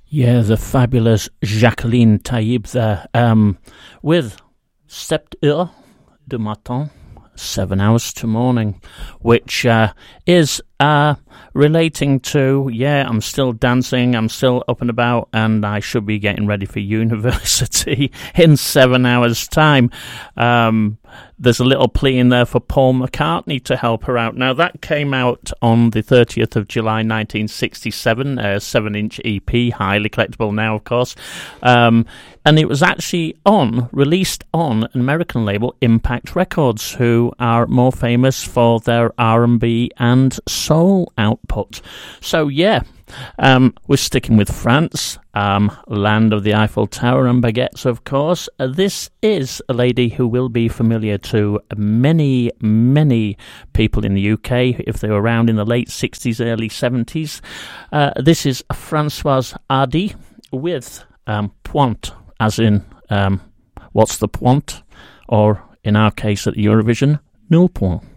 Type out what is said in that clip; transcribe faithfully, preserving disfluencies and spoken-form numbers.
Yeah, the fabulous Jacqueline Taïb there, um, with Sept heures du matin, seven hours to morning, which uh, is uh, relating to, yeah, I'm still dancing, I'm still up and about, and I should be getting ready for university in seven hours' time. Um, there's a little plea in there for Paul McCartney to help her out. Now, that came out on the thirtieth of July nineteen sixty-seven, a seven-inch E P, highly collectible now, of course. Um, and it was actually on, released on an American label, Impact Records, who are more famous for their R and B and soul output. So, yeah, um, we're sticking with France, um, land of the Eiffel Tower and baguettes, of course. Uh, this is a lady who will be familiar to many, many people in the U K if they were around in the late sixties, early seventies. Uh, this is Françoise Hardy with um, Pointe, as in, um, what's the point? Or, in our case at Eurovision, nul point.